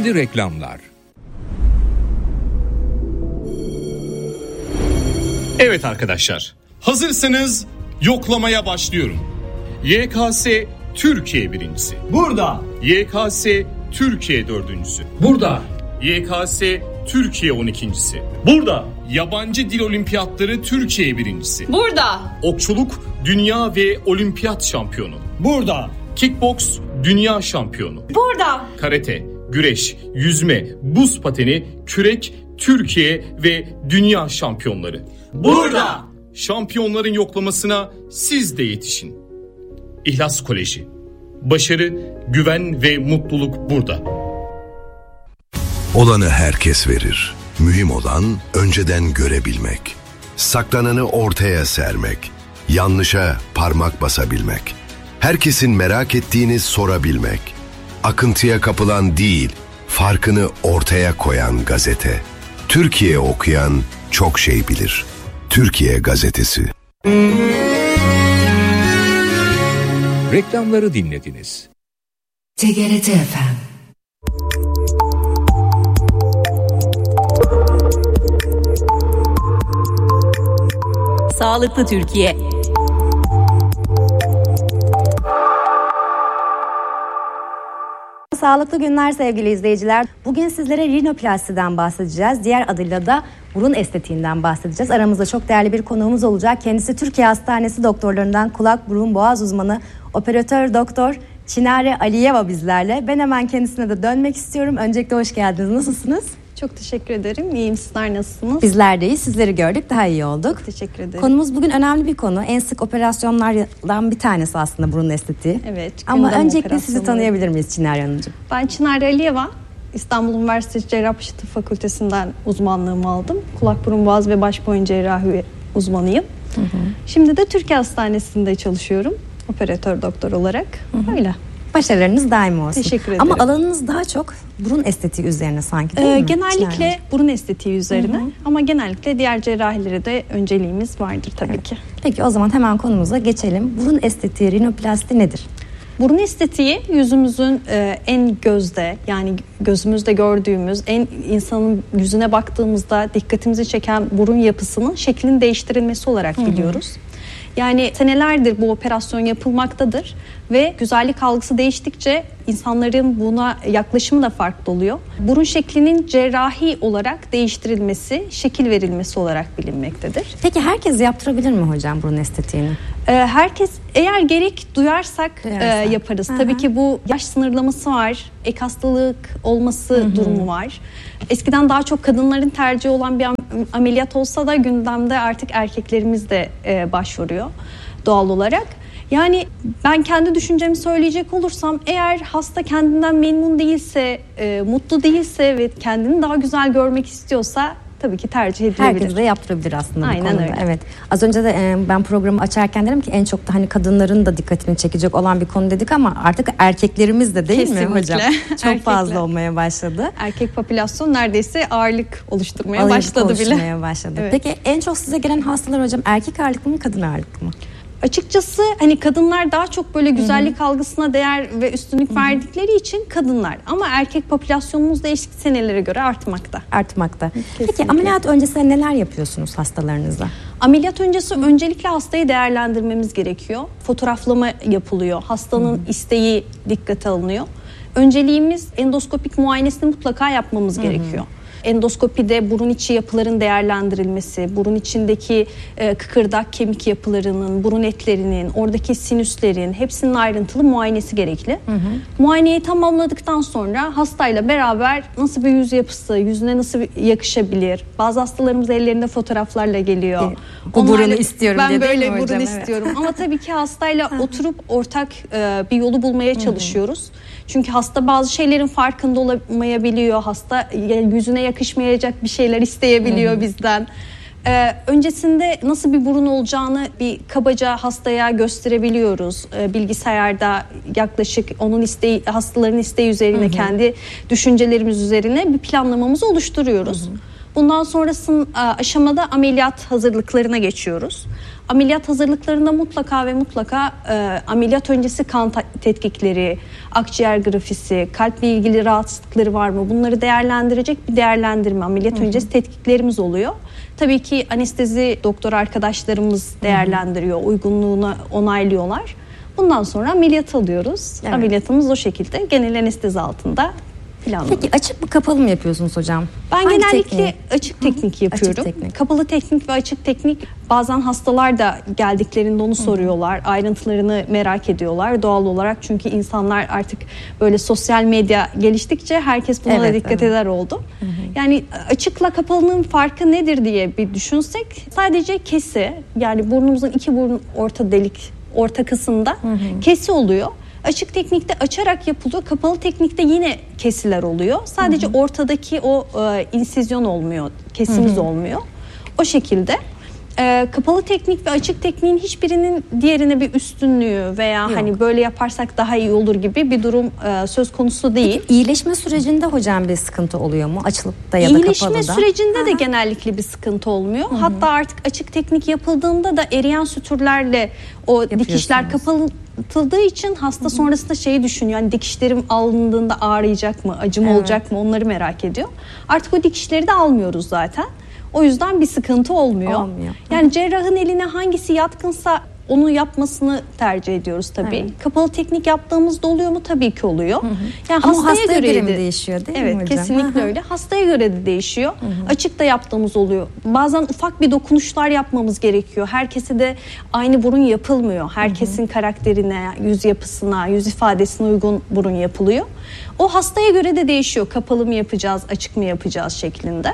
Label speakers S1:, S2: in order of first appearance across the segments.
S1: Etkili reklamlar.
S2: Evet arkadaşlar, hazırsanız yoklamaya başlıyorum. YKS Türkiye birincisi.
S3: Burada.
S2: YKS Türkiye dördüncüsü.
S3: Burada.
S2: YKS Türkiye 12.si.
S3: Burada.
S2: Yabancı dil olimpiyatları Türkiye birincisi.
S4: Burada.
S2: Okçuluk dünya ve olimpiyat şampiyonu.
S3: Burada.
S2: Kickboks dünya şampiyonu.
S4: Burada.
S2: Karate, güreş, yüzme, buz pateni, kürek, Türkiye ve dünya şampiyonları.
S3: Burada.
S2: Şampiyonların yoklamasına siz de yetişin. İhlas Koleji. Başarı, güven ve mutluluk burada.
S5: Olanı herkes verir. Mühim olan önceden görebilmek. Saklananı ortaya sermek. Yanlışa parmak basabilmek. Herkesin merak ettiğini sorabilmek. Akıntıya kapılan değil, farkını ortaya koyan gazete. Türkiye okuyan çok şey bilir. Türkiye Gazetesi.
S1: Reklamları dinlediniz.
S6: TGRT FM.
S4: Sağlıklı Türkiye.
S7: Sağlıklı günler sevgili izleyiciler. Bugün sizlere rinoplastiden bahsedeceğiz. Diğer adıyla da burun estetiğinden bahsedeceğiz. Aramızda çok değerli bir konuğumuz olacak. Kendisi Türkiye Hastanesi doktorlarından kulak, burun, boğaz uzmanı, operatör doktor Çinare Aliyeva bizlerle. Ben hemen kendisine de dönmek istiyorum. Öncelikle hoş geldiniz. Nasılsınız?
S8: Çok teşekkür ederim. İyiyim. Sizler nasılsınız?
S7: Bizler de iyi. Sizleri gördük. Daha iyi olduk.
S8: Çok teşekkür ederim.
S7: Konumuz bugün önemli bir konu. En sık operasyonlardan bir tanesi aslında burun estetiği.
S8: Evet.
S7: Ama öncelikle sizi tanıyabilir miyiz Çinare Hanımcığım?
S8: Ben Çinare Aliyeva. İstanbul Üniversitesi Cerrahpaşa Tıp Fakültesinden uzmanlığımı aldım. Kulak, burun, boğaz ve baş boyun cerrahi uzmanıyım. Hı hı. Şimdi de Türkiye Hastanesi'nde çalışıyorum. Operatör doktor olarak. Hı hı. Öyle.
S7: Başarılarınız daim olsun.
S8: Teşekkür ederim.
S7: Ama alanınız daha çok burun estetiği üzerine sanki değil mi?
S8: Genellikle burun estetiği üzerine, hı hı, ama genellikle diğer cerrahilere de önceliğimiz vardır tabii, evet, ki.
S7: Peki o zaman hemen konumuza geçelim. Burun estetiği, rinoplasti nedir?
S8: Burun estetiği yüzümüzün en gözde, yani gözümüzde gördüğümüz, en insanın yüzüne baktığımızda dikkatimizi çeken burun yapısının şeklinin değiştirilmesi olarak biliyoruz. Yani senelerdir bu operasyon yapılmaktadır ve güzellik algısı değiştikçe insanların buna yaklaşımı da farklı oluyor. Burun şeklinin cerrahi olarak değiştirilmesi, şekil verilmesi olarak bilinmektedir.
S7: Peki herkes yaptırabilir mi hocam burun estetiğini?
S8: Herkes, eğer gerek duyarsak yaparız. Aha. Tabii ki bu yaş sınırlaması var, ek hastalık olması durumu var. Eskiden daha çok kadınların tercihi olan bir ameliyat olsa da gündemde artık erkeklerimiz de başvuruyor doğal olarak. Yani ben kendi düşüncemi söyleyecek olursam, eğer hasta kendinden memnun değilse, mutlu değilse ve kendini daha güzel görmek istiyorsa tabii ki tercih edilebilir.
S7: Herkes de yaptırabilir aslında.
S8: Aynen öyle.
S7: Evet. Az önce de ben programı açarken dedim ki en çok da hani kadınların da dikkatini çekecek olan bir konu dedik ama artık erkeklerimiz de değil
S8: kesinlikle
S7: mi hocam? Çok fazla olmaya başladı.
S8: Erkek popülasyon neredeyse ağırlık oluşturmaya başladı bile.
S7: Evet. Peki en çok size gelen hastalar hocam erkek ağırlıklı mı, kadın ağırlıklı mı?
S8: Açıkçası hani kadınlar daha çok böyle güzellik algısına değer ve üstünlük verdikleri için kadınlar. Ama erkek popülasyonumuz da eski senelere göre artmakta.
S7: Peki ameliyat öncesinde neler yapıyorsunuz hastalarınızla?
S8: Ameliyat öncesi öncelikle hastayı değerlendirmemiz gerekiyor. Fotoğraflama yapılıyor. Hastanın isteği dikkate alınıyor. Önceliğimiz endoskopik muayenesini mutlaka yapmamız gerekiyor. Endoskopide burun içi yapıların değerlendirilmesi, burun içindeki kıkırdak kemik yapılarının, burun etlerinin, oradaki sinüslerin hepsinin ayrıntılı muayenesi gerekli. Muayeneyi tamamladıktan sonra hastayla beraber nasıl bir yüz yapısı, yüzüne nasıl yakışabilir? Bazı hastalarımız ellerinde fotoğraflarla geliyor.
S7: Bu burunu istiyorum
S8: ben
S7: diye,
S8: böyle
S7: burun
S8: hocam, istiyorum. Ama tabii ki hastayla oturup ortak bir yolu bulmaya çalışıyoruz. Çünkü hasta bazı şeylerin farkında olamayabiliyor. Hasta yüzüne yakışmayacak bir şeyler isteyebiliyor bizden. Öncesinde nasıl bir burun olacağını bir kabaca hastaya gösterebiliyoruz. Bilgisayarda yaklaşık onun isteği, hastaların isteği üzerine, kendi düşüncelerimiz üzerine bir planlamamızı oluşturuyoruz. Bundan sonrasında aşamada ameliyat hazırlıklarına geçiyoruz. Ameliyat hazırlıklarında mutlaka ve mutlaka ameliyat öncesi kan tetkikleri, akciğer grafisi, kalple ilgili rahatsızlıkları var mı? Bunları değerlendirecek bir değerlendirme, ameliyat öncesi tetkiklerimiz oluyor. Tabii ki anestezi doktor arkadaşlarımız değerlendiriyor, uygunluğunu onaylıyorlar. Bundan sonra ameliyat alıyoruz. Evet. Ameliyatımız o şekilde genel anestezi altında planlanıyor.
S7: Peki açık mı kapalı mı yapıyorsunuz hocam?
S8: Ben genellikle açık teknik yapıyorum. Açık teknik. Kapalı teknik ve açık teknik, bazen hastalar da geldiklerinde onu soruyorlar. Ayrıntılarını merak ediyorlar doğal olarak. Çünkü insanlar artık böyle sosyal medya geliştikçe herkes buna da dikkat eder oldu. Yani açıkla kapalının farkı nedir diye bir düşünsek, sadece kesi, yani burnumuzun iki burun orta kısımda kesi oluyor. Açık teknikte açarak yapılıyor. Kapalı teknikte yine kesiler oluyor. Sadece ortadaki o insizyon olmuyor. Kesimiz olmuyor. O şekilde. Kapalı teknik ve açık tekniğin hiçbirinin diğerine bir üstünlüğü veya hani böyle yaparsak daha iyi olur gibi bir durum söz konusu değil.
S7: Peki, iyileşme sürecinde hocam bir sıkıntı oluyor mu? Açılıp da ya da kapalı da?
S8: İyileşme sürecinde de genellikle bir sıkıntı olmuyor. Hatta artık açık teknik yapıldığında da eriyen sütürlerle o dikişler kapatıldığı için hasta sonrasında şeyi düşünüyor. Yani dikişlerim alındığında ağrıyacak mı, acı mı olacak mı, onları merak ediyor. Artık o dikişleri de almıyoruz zaten. O yüzden bir sıkıntı olmuyor. Yani cerrahın eline hangisi yatkınsa onu yapmasını tercih ediyoruz tabii. Evet. Kapalı teknik yaptığımızda oluyor mu? Tabii ki oluyor. Yani
S7: ama hastaya göre mi değişiyor değil mi hocam?
S8: Evet, kesinlikle öyle. Hastaya göre de değişiyor. Açık da yaptığımız oluyor. Bazen ufak bir dokunuşlar yapmamız gerekiyor. Herkese de aynı burun yapılmıyor. Herkesin karakterine, yüz yapısına, yüz ifadesine uygun burun yapılıyor. O hastaya göre de değişiyor. Kapalı mı yapacağız, açık mı yapacağız şeklinde.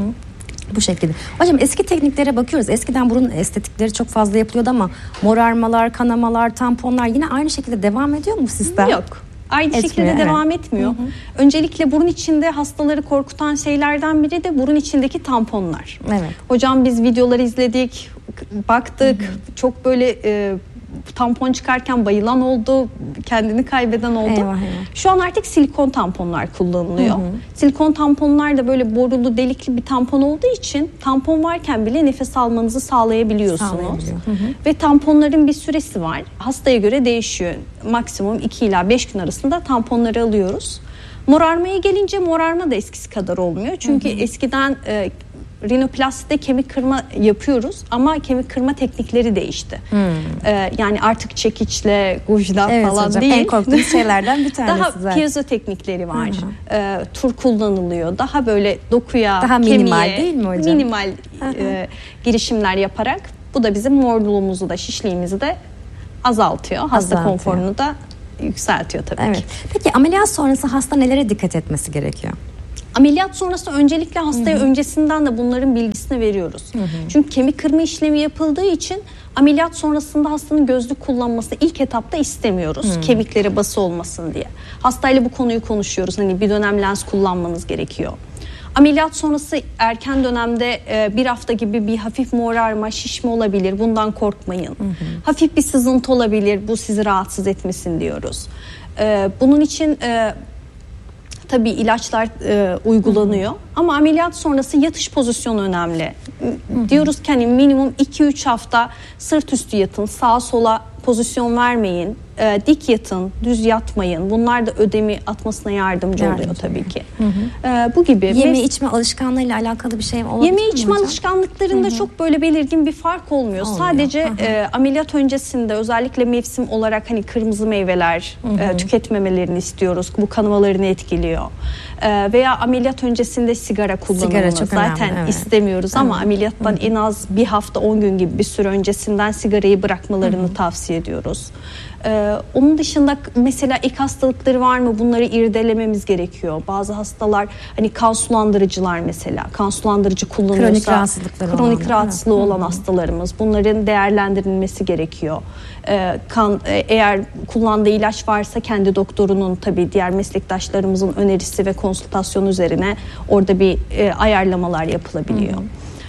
S7: Bu şekilde. Hocam eski tekniklere bakıyoruz. Eskiden burun estetikleri çok fazla yapılıyordu ama morarmalar, kanamalar, tamponlar yine aynı şekilde devam ediyor mu sistem?
S8: Yok. Aynı şekilde devam etmiyor. Öncelikle burun içinde hastaları korkutan şeylerden biri de burun içindeki tamponlar. Evet. Hocam biz videoları izledik, baktık. Çok böyle tampon çıkarken bayılan oldu, kendini kaybeden oldu. Eyvah. Şu an artık silikon tamponlar kullanılıyor. Silikon tamponlar da böyle borulu, delikli bir tampon olduğu için tampon varken bile nefes almanızı sağlayabiliyorsunuz. Ve tamponların bir süresi var. Hastaya göre değişiyor. Maksimum 2 ila 5 gün arasında tamponları alıyoruz. Morarmaya gelince morarma da eskisi kadar olmuyor. Çünkü eskiden rinoplastide kemik kırma yapıyoruz ama kemik kırma teknikleri değişti. Yani artık çekiçle, gujla falan hocam, değil.
S7: En korktuğum şeylerden bir tanesi
S8: daha
S7: zaten.
S8: piezo teknikleri var. Tur kullanılıyor. Daha böyle dokuya,
S7: daha
S8: kemiğe,
S7: minimal değil mi hocam?
S8: Minimal girişimler yaparak bu da bizim morluğumuzu da, şişliğimizi de azaltıyor. Hasta konforunu da yükseltiyor tabii ki.
S7: Peki ameliyat sonrası hasta nelere dikkat etmesi gerekiyor?
S8: Ameliyat sonrası öncelikle hastaya öncesinden de bunların bilgisini veriyoruz. Çünkü kemik kırma işlemi yapıldığı için ameliyat sonrasında hastanın gözlük kullanmasını ilk etapta istemiyoruz. Kemikleri bası olmasın diye. Hastayla bu konuyu konuşuyoruz. Hani bir dönem lens kullanmanız gerekiyor. Ameliyat sonrası erken dönemde bir hafta gibi bir hafif morarma, şişme olabilir. Bundan korkmayın. Hafif bir sızıntı olabilir. Bu sizi rahatsız etmesin diyoruz. Bunun için tabii ilaçlar uygulanıyor. Ama ameliyat sonrası yatış pozisyonu önemli. Diyoruz ki hani minimum 2-3 hafta sırt üstü yatın, sağa sola pozisyon vermeyin. Dik yatın, düz yatmayın. Bunlar da ödemi atmasına yardımcı oluyor tabii ki. Bu gibi.
S7: Yeme içme alışkanlığıyla alakalı bir şey olabilir mi?
S8: Yeme içme alışkanlıklarında çok böyle belirgin bir fark olmuyor. Sadece ameliyat öncesinde özellikle mevsim olarak hani kırmızı meyveler tüketmemelerini istiyoruz. Bu kanamalarını etkiliyor. Veya ameliyat öncesinde sigara kullanımını zaten istemiyoruz ama ameliyattan en az bir hafta 10 gün gibi bir süre öncesinden sigarayı bırakmalarını tavsiye ediyoruz. Onun dışında mesela ek hastalıkları var mı? Bunları irdelememiz gerekiyor. Bazı hastalar hani kan sulandırıcılar mesela. Kan sulandırıcı kullanıyorsa kronik rahatsızlığı olan hastalarımız. Bunların değerlendirilmesi gerekiyor. Eğer kullandığı ilaç varsa kendi doktorunun tabii diğer meslektaşlarımızın önerisi ve konsültasyon üzerine orada bir ayarlamalar yapılabiliyor.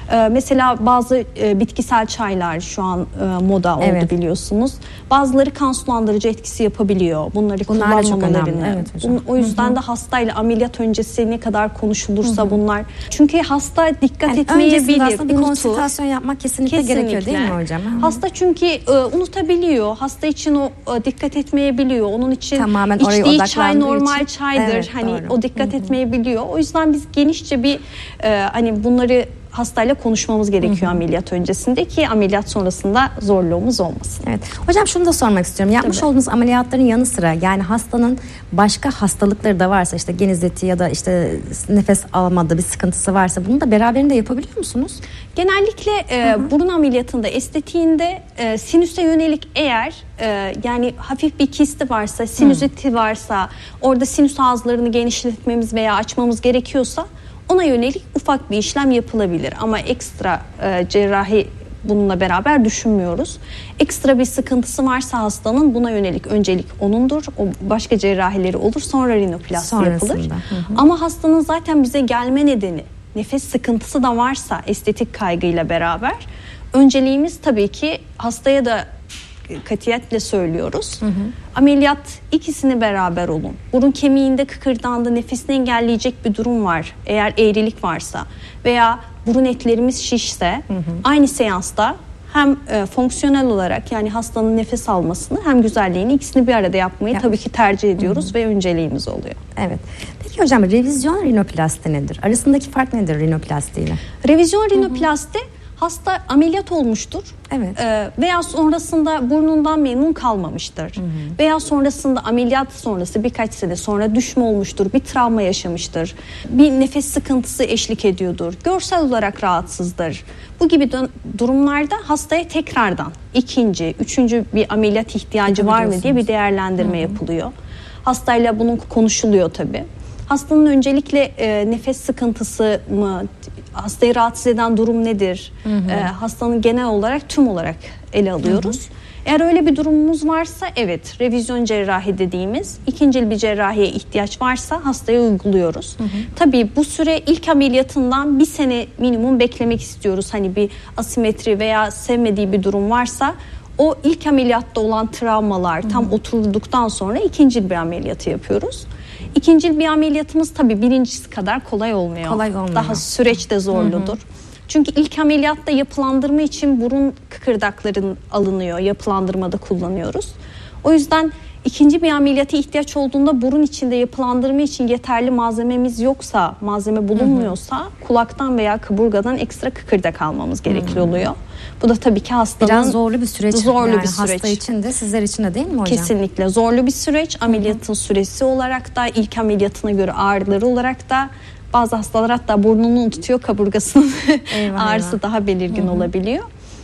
S8: Mesela bazı bitkisel çaylar şu an moda oldu biliyorsunuz. Bazıları kan sulandırıcı etkisi yapabiliyor. Bunlar kullanmamalarını. Evet, o yüzden de hastayla ameliyat öncesi ne kadar konuşulursa bunlar. Çünkü hasta dikkat etmeyebilir.
S7: Öncesinde bir konsültasyon yapmak kesinlikle gerekiyor değil mi hocam?
S8: Hasta çünkü unutabiliyor. Hasta için o dikkat etmeyebiliyor. Onun için
S7: tamamen
S8: içtiği çay normal çaydır.
S7: Evet,
S8: hani
S7: doğru.
S8: o dikkat etmeyebiliyor. O yüzden biz genişçe bir hani bunları hastayla konuşmamız gerekiyor ameliyat öncesinde ki ameliyat sonrasında zorluğumuz olmasın.
S7: Evet. Hocam şunu da sormak istiyorum. Yapmış olduğunuz ameliyatların yanı sıra yani hastanın başka hastalıkları da varsa işte genizleti ya da işte nefes almada bir sıkıntısı varsa bunu da beraberinde yapabiliyor musunuz?
S8: Genellikle burun ameliyatında estetiğinde sinüse yönelik eğer yani hafif bir kisti varsa, sinüziti varsa, orada sinüs ağızlarını genişletmemiz veya açmamız gerekiyorsa ona yönelik ufak bir işlem yapılabilir ama ekstra cerrahi bununla beraber düşünmüyoruz. Ekstra bir sıkıntısı varsa hastanın buna yönelik öncelik onundur. O başka cerrahileri olur sonra rinoplasti yapılır. Ama hastanın zaten bize gelme nedeni nefes sıkıntısı da varsa estetik kaygıyla beraber önceliğimiz tabii ki hastaya da katiyetle söylüyoruz. Ameliyat ikisini beraber olun. Burun kemiğinde kıkırdandı, nefesini engelleyecek bir durum var. Eğer eğrilik varsa veya burun etlerimiz şişse aynı seansta hem fonksiyonel olarak yani hastanın nefes almasını hem güzelliğini ikisini bir arada yapmayı tabii ki tercih ediyoruz ve önceliğimiz oluyor.
S7: Evet. Peki hocam revizyon rinoplasti nedir? Arasındaki fark nedir rinoplasti ile?
S8: Revizyon rinoplasti hasta ameliyat olmuştur.
S7: Evet.
S8: Veya sonrasında burnundan memnun kalmamıştır. Veya sonrasında ameliyat sonrası birkaç sene sonra düşme olmuştur. Bir travma yaşamıştır. Bir nefes sıkıntısı eşlik ediyordur. Görsel olarak rahatsızdır. Bu gibi durumlarda hastaya tekrardan ikinci, üçüncü bir ameliyat ihtiyacı var mı diye bir değerlendirme yapılıyor. Hastayla bunun konuşuluyor tabii. Hastanın öncelikle nefes sıkıntısı mı, hastayı rahatsız eden durum nedir? Hastanın genel olarak tüm olarak ele alıyoruz. Eğer öyle bir durumumuz varsa evet revizyon cerrahi dediğimiz ikincil bir cerrahiye ihtiyaç varsa hastaya uyguluyoruz. Tabii bu süre ilk ameliyatından bir sene minimum beklemek istiyoruz. Hani bir asimetri veya sevmediği bir durum varsa o ilk ameliyatta olan travmalar tam oturduktan sonra ikincil bir ameliyatı yapıyoruz. İkincil bir ameliyatımız tabii birincisi kadar kolay olmuyor. Daha süreç de zorludur. Çünkü ilk ameliyatta yapılandırma için burun kıkırdakların alınıyor. Yapılandırmada kullanıyoruz. O yüzden ikinci bir ameliyata ihtiyaç olduğunda burun içinde yapılandırma için yeterli malzememiz yoksa, malzeme bulunmuyorsa kulaktan veya kaburgadan ekstra kıkırdak almamız gerekli oluyor. Bu da tabii ki hastanın
S7: biraz zorlu bir süreç.
S8: Zorlu
S7: yani
S8: bir süreç.
S7: Hasta için de sizler için de değil mi hocam?
S8: Kesinlikle zorlu bir süreç. Ameliyatın süresi olarak da ilk ameliyatına göre ağrıları olarak da bazı hastalar hatta burnunu tutuyor, kaburgasının ağrısı daha belirgin olabiliyor.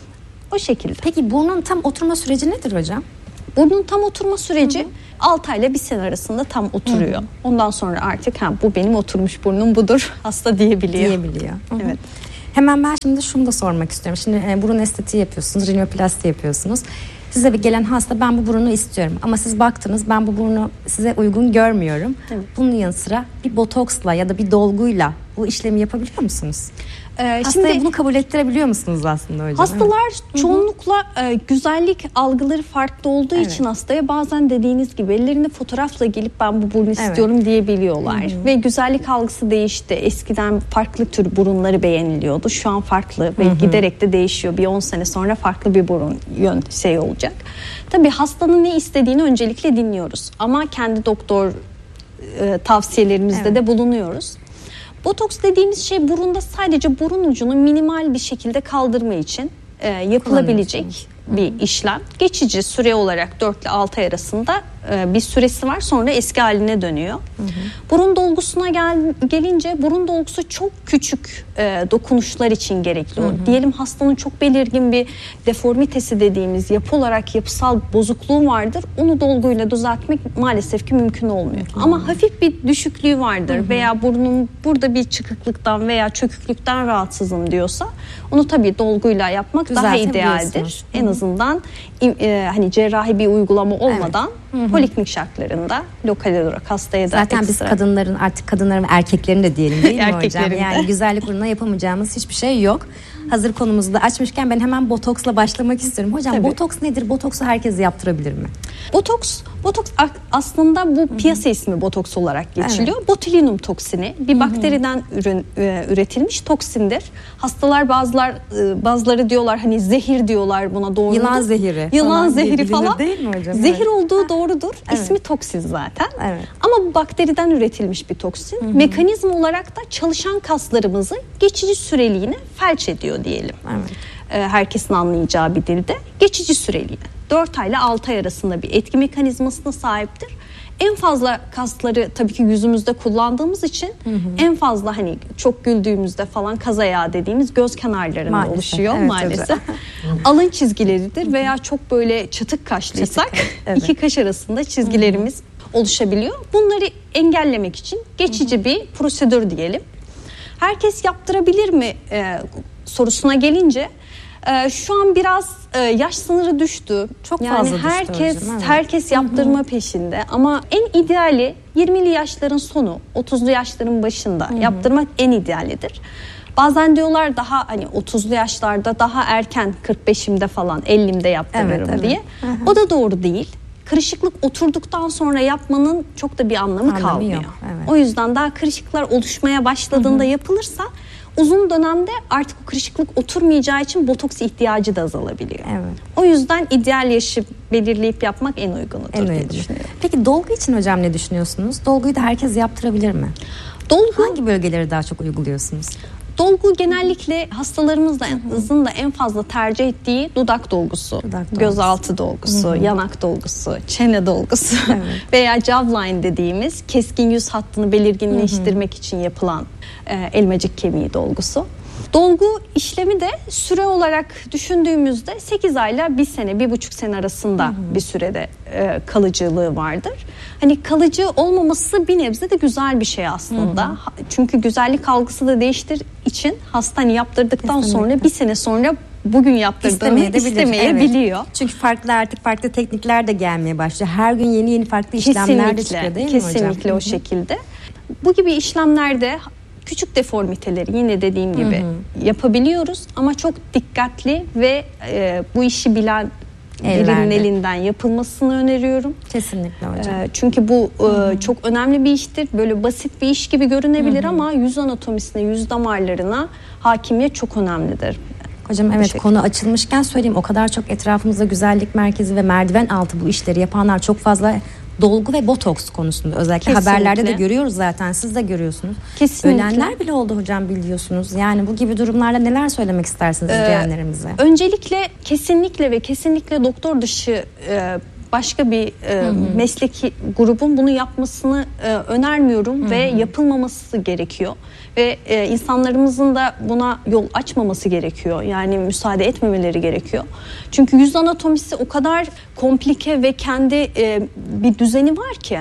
S8: O şekilde.
S7: Peki burnun tam oturma süreci nedir hocam?
S8: Burnun tam oturma süreci 6 ayla 1 sene arasında tam oturuyor. Ondan sonra artık bu benim oturmuş burnum budur hasta diyebiliyor. Evet.
S7: Hemen ben şimdi şunu da sormak istiyorum. Şimdi burun estetiği yapıyorsunuz, rinoplasti yapıyorsunuz. Size bir gelen hasta ben bu burunu istiyorum ama siz baktınız ben bu burnu size uygun görmüyorum. Evet. Bunun yanı sıra bir botoksla ya da bir dolguyla bu işlemi yapabiliyor musunuz? Hastaya bunu kabul ettirebiliyor musunuz aslında hocam?
S8: Hastalar çoğunlukla güzellik algıları farklı olduğu için hastaya bazen dediğiniz gibi ellerinde fotoğrafla gelip ben bu burnu istiyorum diyebiliyorlar. Ve güzellik algısı değişti. Eskiden farklı tür burunları beğeniliyordu. Şu an farklı ve giderek de değişiyor. Bir 10 sene sonra farklı bir burun olacak. Tabii hastanın ne istediğini öncelikle dinliyoruz. Ama kendi doktor tavsiyelerimizde de bulunuyoruz. Botoks dediğimiz şey burunda sadece burun ucunu minimal bir şekilde kaldırma için yapılabilecek bir işlem. Geçici süre olarak 4 ile 6 ay arasında bir süresi var, sonra eski haline dönüyor. Burun dolgusuna gelince burun dolgusu çok küçük dokunuşlar için gerekli. Diyelim hastanın çok belirgin bir deformitesi dediğimiz yapı olarak yapısal bozukluğu vardır. Onu dolguyla düzeltmek maalesef ki mümkün olmuyor. Ama hafif bir düşüklüğü vardır veya burnun burada bir çıkıklıktan veya çöküklükten rahatsızım diyorsa onu tabii dolguyla yapmak daha idealdir. En azından hani cerrahi bir uygulama olmadan Poliklinik şartlarında lokal olarak hastaya da
S7: zaten
S8: ekstra.
S7: Biz kadınların ve erkeklerin de diyelim değil mi hocam?
S8: Erkeklerin de.
S7: Yani güzellik uğruna yapamayacağımız hiçbir şey yok. Hazır konumuzu da açmışken ben hemen botoksla başlamak istiyorum. Hocam
S8: Tabii.
S7: botoks nedir? Botoksu herkes yaptırabilir mi?
S8: Botoks aslında bu piyasa ismi botoks olarak geçiliyor. Evet. Botulinum toksini bir bakteriden üretilmiş toksindir. Hastalar bazıları diyorlar hani zehir diyorlar buna, doğru
S7: Yılan zehiri.
S8: Yılan zehiri falan.
S7: Değil mi hocam?
S8: Zehir olduğu doğrudur. Evet. İsmi toksin zaten.
S7: Evet.
S8: Ama bu bakteriden üretilmiş bir toksin. Mekanizma olarak da çalışan kaslarımızı geçici süreliğine felç ediyor diyelim.
S7: Evet.
S8: Herkesin anlayacağı bir dilde. Geçici süreliğine. 4 ay ile 6 ay arasında bir etki mekanizmasına sahiptir. En fazla kasları tabii ki yüzümüzde kullandığımız için en fazla hani çok güldüğümüzde falan kaz ayağı dediğimiz göz kenarlarında oluşuyor maalesef. Alın çizgileridir veya çok böyle çatık kaşlıysak iki kaş arasında çizgilerimiz oluşabiliyor. Bunları engellemek için geçici bir prosedür diyelim. Herkes yaptırabilir mi sorusuna gelince şu an biraz yaş sınırı düştü.
S7: Çok
S8: yani
S7: fazla düştü hocam,
S8: herkes yaptırma peşinde ama en ideali 20'li yaşların sonu, 30'lu yaşların başında yaptırmak en idealidir. Bazen diyorlar daha hani 30'lu yaşlarda daha erken 45'imde falan 50'imde yaptırırım diye. O da doğru değil. Kırışıklık oturduktan sonra yapmanın çok da bir anlamı kalmıyor.
S7: Evet.
S8: O yüzden daha kırışıklar oluşmaya başladığında yapılırsa uzun dönemde artık o kırışıklık oturmayacağı için botoks ihtiyacı da azalabiliyor.
S7: Evet.
S8: O yüzden ideal yaşı belirleyip yapmak en uygunudur diye düşünüyorum.
S7: Peki dolgu için hocam ne düşünüyorsunuz? Dolguyu da herkes yaptırabilir mi? Hangi bölgeleri daha çok uyguluyorsunuz?
S8: Dolgu genellikle hastalarımızın da en fazla tercih ettiği dudak dolgusu, gözaltı dolgusu, yanak dolgusu, çene dolgusu veya jawline dediğimiz keskin yüz hattını belirginleştirmek için yapılan elmacık kemiği dolgusu. Dolgu işlemi de süre olarak düşündüğümüzde 8 ayla 1 sene, 1,5 sene arasında bir sürede kalıcılığı vardır. Hani kalıcı olmaması bir nebze de güzel bir şey aslında. Çünkü güzellik algısı da değiştir için hasta hani yaptırdıktan sonra 1 sene sonra bugün yaptırdığını istemeyebiliyor.
S7: Evet. Çünkü farklı teknikler de gelmeye başlıyor. Her gün yeni farklı işlemler de çıkıyor değil mi hocam?
S8: Kesinlikle o şekilde. Bu gibi işlemlerde küçük deformiteleri yine dediğim gibi yapabiliyoruz ama çok dikkatli ve bu işi bilen birinin elinden yapılmasını öneriyorum.
S7: Kesinlikle hocam.
S8: Çünkü bu çok önemli bir iştir. Böyle basit bir iş gibi görünebilir ama yüz anatomisine, yüz damarlarına hakimiyet çok önemlidir.
S7: Hocam evet, konu açılmışken söyleyeyim, o kadar çok etrafımızda güzellik merkezi ve merdiven altı bu işleri yapanlar çok fazla. Dolgu ve botoks konusunda özellikle haberlerde de görüyoruz zaten, siz de görüyorsunuz.
S8: Kesinlikle.
S7: Ölenler bile oldu hocam, biliyorsunuz. Yani bu gibi durumlarla neler söylemek istersiniz izleyenlerimize?
S8: Öncelikle kesinlikle doktor dışı başka bir mesleki grubun bunu yapmasını önermiyorum ve yapılmaması gerekiyor. Ve insanlarımızın da buna yol açmaması gerekiyor. Yani müsaade etmemeleri gerekiyor. Çünkü yüz anatomisi o kadar komplike ve kendi bir düzeni var ki.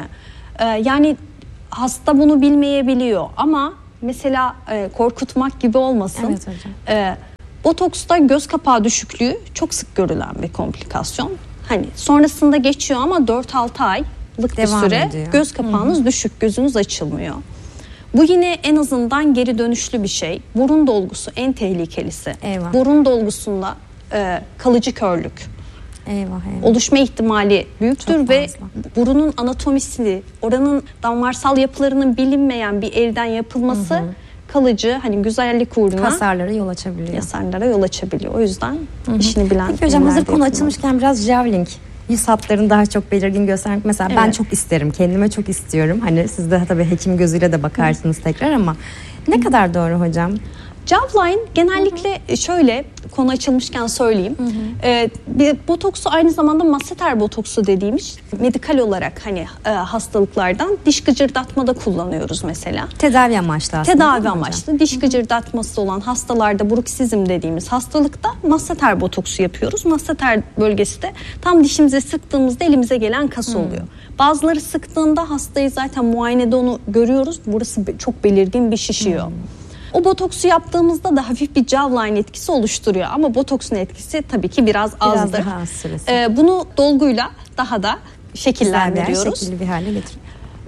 S8: Yani hasta bunu bilmeyebiliyor. Ama mesela korkutmak gibi olmasın.
S7: Evet hocam.
S8: Botoksta göz kapağı düşüklüğü çok sık görülen bir komplikasyon. Hani sonrasında geçiyor ama 4-6 aylık bir süre göz kapağınız düşük, gözünüz açılmıyor. Bu yine en azından geri dönüşlü bir şey. Burun dolgusu en tehlikelisi.
S7: Eyvah.
S8: Burun dolgusunda kalıcı körlük
S7: Eyvah.
S8: oluşma ihtimali büyüktür ve burunun anatomisi, oranın damarsal yapılarının bilinmeyen bir elden yapılması kalıcı, hani güzellik uğruna
S7: hasarlara yol açabiliyor.
S8: O yüzden işini bilen.
S7: Peki hocam, hazır konu açılmışken biraz jawling, yüz hatlarını daha çok belirgin göstermek. Mesela ben çok isterim, kendime çok istiyorum. Hani siz de tabii hekim gözüyle de bakarsınız tekrar, ama ne kadar doğru hocam?
S8: Jawline genellikle şöyle, konu açılmışken söyleyeyim. Bir botoksu aynı zamanda masseter botoksu dediğimiz medikal olarak hani hastalıklardan diş gıcırdatmada kullanıyoruz mesela.
S7: Tedavi amaçlı aslında.
S8: Tedavi amaçlı. Diş gıcırdatması olan hastalarda bruksizm dediğimiz hastalıkta masseter botoksu yapıyoruz. Masseter bölgesi de tam dişimize sıktığımızda elimize gelen kas oluyor. Bazıları sıktığında hastayı zaten muayenede onu görüyoruz. Burası çok belirgin bir şişiyor. O botoksu yaptığımızda da hafif bir jawline etkisi oluşturuyor. Ama botoksun etkisi tabii ki biraz azdır.
S7: Daha az süresi.
S8: Bunu dolguyla daha da şekillendiriyoruz.
S7: Şekilli bir hale getiriyor.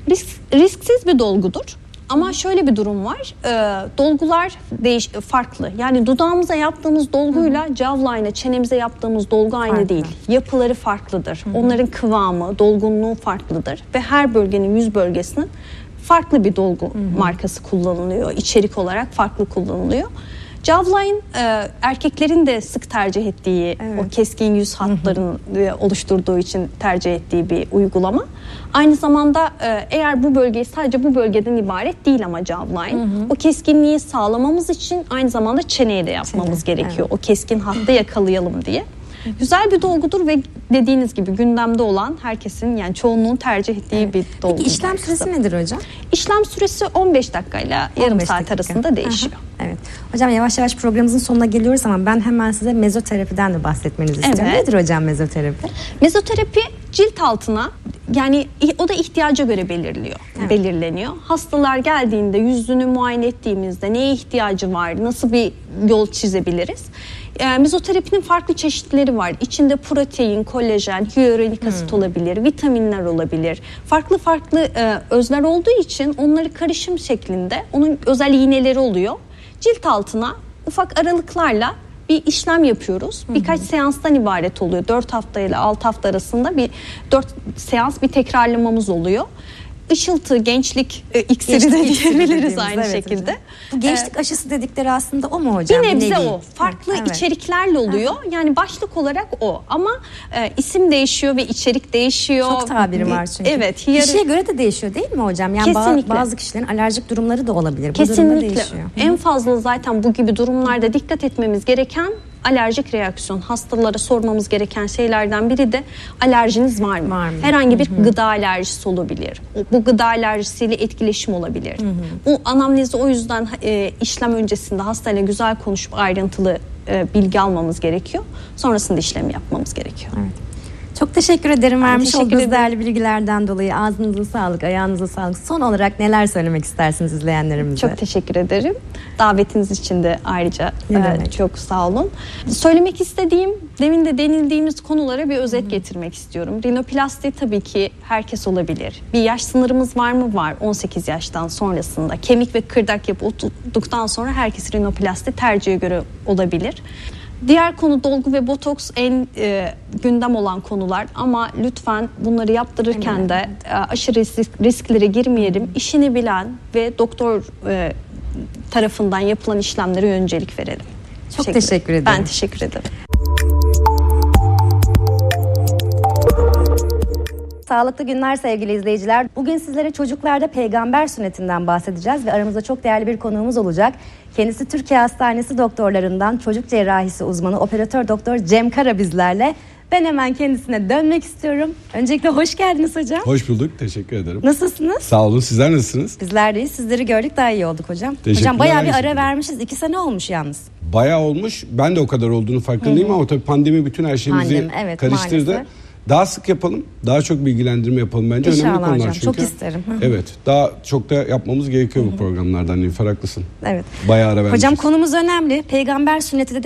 S8: Risksiz bir dolgudur. Ama şöyle bir durum var. Dolgular farklı. Yani dudağımıza yaptığımız dolguyla jawline'a, çenemize yaptığımız dolgu aynı
S7: Farklı.
S8: değil. Yapıları farklıdır. Onların kıvamı, dolgunluğu farklıdır. Ve her bölgenin, yüz bölgesinin farklı bir dolgu markası kullanılıyor. İçerik olarak farklı kullanılıyor. Jawline erkeklerin de sık tercih ettiği, o keskin yüz hatlarının oluşturduğu için tercih ettiği bir uygulama. Aynı zamanda eğer bu bölgeyi sadece bu bölgeden ibaret değil ama jawline. O keskinliği sağlamamız için aynı zamanda çeneye de yapmamız gerekiyor. O keskin hattı yakalayalım diye. Güzel bir dolgudur ve dediğiniz gibi gündemde olan herkesin, yani çoğunluğun tercih ettiği bir dolgu.
S7: Peki işlem süresi nedir hocam?
S8: İşlem süresi 15 dakikayla yarım saat arasında değişiyor.
S7: Evet. Hocam yavaş yavaş programımızın sonuna geliyoruz ama ben hemen size mezoterapiden de bahsetmenizi istiyorum.
S8: Evet.
S7: Nedir hocam mezoterapi?
S8: Mezoterapi cilt altına, yani o da ihtiyaca göre belirleniyor. Hastalar geldiğinde yüzünü muayene ettiğimizde neye ihtiyacı var, nasıl bir yol çizebiliriz? Mezoterapinin farklı çeşitleri var. İçinde protein, kolajen, hyaluronik asit olabilir, vitaminler olabilir. Farklı özler olduğu için onları karışım şeklinde, onun özel iğneleri oluyor. Cilt altına ufak aralıklarla bir işlem yapıyoruz. Birkaç seanstan ibaret oluyor. 4 hafta ile 6 hafta arasında 4 seans bir tekrarlamamız oluyor. Işıltı, gençlik iksiri de diyebiliriz aynı şekilde.
S7: Hocam. Bu gençlik aşısı dedikleri aslında o mu hocam?
S8: Bir nebze o. Farklı içeriklerle oluyor. Yani başlık olarak o. Ama isim değişiyor ve içerik değişiyor.
S7: Çok tabiri var çünkü.
S8: Evet.
S7: Kişiye göre de değişiyor değil mi hocam? Yani
S8: Kesinlikle.
S7: Bazı kişilerin alerjik durumları da olabilir.
S8: Kesinlikle.
S7: Bu durumda değişiyor.
S8: En fazla zaten bu gibi durumlarda dikkat etmemiz gereken alerjik reaksiyon. Hastalara sormamız gereken şeylerden biri de alerjiniz var mı? Herhangi bir gıda alerjisi olabilir. Bu gıda alerjisiyle etkileşim olabilir. Bu anamnezi o yüzden işlem öncesinde hastayla güzel konuşup ayrıntılı bilgi almamız gerekiyor. Sonrasında işlemi yapmamız gerekiyor.
S7: Evet. Çok teşekkür ederim vermiş
S8: teşekkür
S7: olduğunuz
S8: ederim.
S7: değerli bilgilerden dolayı. Ağzınıza sağlık, ayağınıza sağlık. Son olarak neler söylemek istersiniz izleyenlerimize?
S8: Çok teşekkür ederim. Davetiniz için de ayrıca çok sağ olun. Söylemek istediğim, demin de denildiğimiz konulara bir özet getirmek istiyorum. Rinoplasti tabii ki herkes olabilir. Bir yaş sınırımız var mı? Var. 18 yaştan sonrasında. Kemik ve kırdak yapı oturduktan sonra herkes rinoplasti tercihe göre olabilir. Diğer konu dolgu ve botoks en gündem olan konular ama lütfen bunları yaptırırken de aşırı risklere girmeyelim. İşini bilen ve doktor tarafından yapılan işlemlere öncelik verelim.
S7: Çok teşekkür ederim.
S8: Ben teşekkür ederim.
S7: Sağlıklı günler sevgili izleyiciler. Bugün sizlere çocuklarda peygamber sünnetinden bahsedeceğiz ve aramızda çok değerli bir konuğumuz olacak. Kendisi Türkiye Hastanesi doktorlarından çocuk cerrahisi uzmanı operatör doktor Cem Kara bizlerle. Ben hemen kendisine dönmek istiyorum. Öncelikle hoş geldiniz hocam.
S1: Hoş bulduk. Teşekkür ederim.
S7: Nasılsınız?
S1: Sağ olun. Sizler nasılsınız?
S7: Bizler deyiz. Sizleri gördük daha iyi olduk hocam. Hocam bayağı bir ara vermişiz. 2 sene olmuş yalnız.
S1: Bayağı olmuş. Ben de o kadar olduğunu farkındayım ama tabii pandemi bütün her şeyimizi karıştırdı.
S7: Maalesef.
S1: Daha sık yapalım. Daha çok bilgilendirme yapalım bence.
S7: İnşallah
S1: önemli konular
S7: hocam.
S1: çünkü.
S7: Çok isterim.
S1: Evet. Daha çok da yapmamız gerekiyor bu programlardan. Nilüfer haklısın.
S7: Evet.
S1: Bayağı ara vermişiz.
S7: Hocam konumuz önemli. Peygamber sünneti de